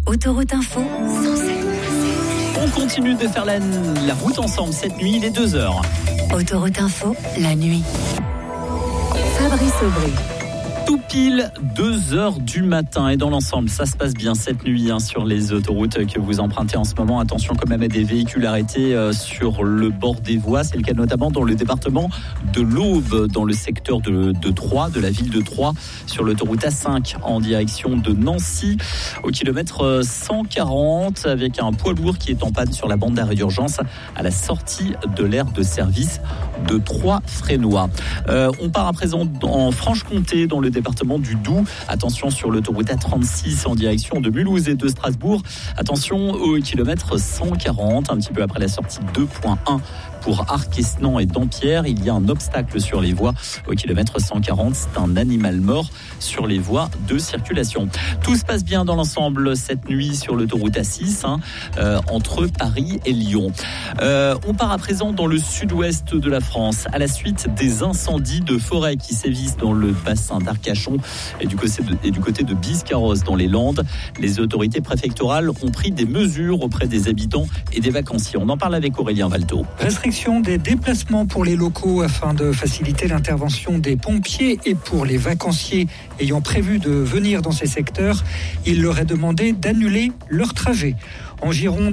Autoroute Info, On continue de faire la route ensemble cette nuit, il est 2h. Autoroute Info, la nuit. Fabrice Aubry. Tout pile 2h du matin et dans l'ensemble, ça se passe bien cette nuit sur les autoroutes que vous empruntez en ce moment. Attention quand même à des véhicules arrêtés sur le bord des voies. C'est le cas notamment dans le département de l'Aube, dans le secteur de Troyes, de la ville de Troyes, sur l'autoroute A5 en direction de Nancy, au kilomètre 140, avec un poids lourd qui est en panne sur la bande d'arrêt d'urgence à la sortie de l'aire de service de Troyes-Frénois. On part à présent en Franche-Comté, dans le département du Doubs. Attention sur l'autoroute A36 en direction de Mulhouse et de Strasbourg. Attention au kilomètre 140, un petit peu après la sortie 2.1 pour Arc-Esnan et Dampierre. Il y a un obstacle sur les voies au kilomètre 140. C'est un animal mort sur les voies de circulation. Tout se passe bien dans l'ensemble cette nuit sur l'autoroute A6 entre Paris et Lyon. On part à présent dans le sud-ouest de la France à la suite des incendies de forêt qui sévissent dans le bassin d'Arcachon et du côté de Biscarrosse dans les Landes. Les autorités préfectorales ont pris des mesures auprès des habitants et des vacanciers. On en parle avec Aurélien Valteau. Restriction des déplacements pour les locaux afin de faciliter l'intervention des pompiers et pour les vacanciers ayant prévu de venir dans ces secteurs, il leur est demandé d'annuler leur trajet. En Gironde,